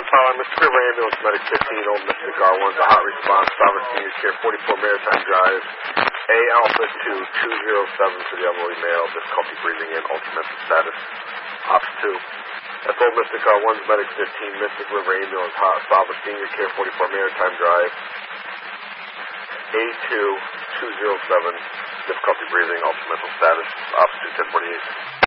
Mr. River Ambulance Medic 15, Old Mystic R1, the hot response, Sovereign Senior Care 44 Maritime Drive, A Alpha 2207 to the elderly male, difficulty breathing in, ultramental status, Ops 2. That's Old Mystic R1's Medic 15, Mystic River Ambulance, hot, Sovereign Senior Care 44 Maritime Drive, A2 207, difficulty breathing, ultramental status, Ops 2 1048.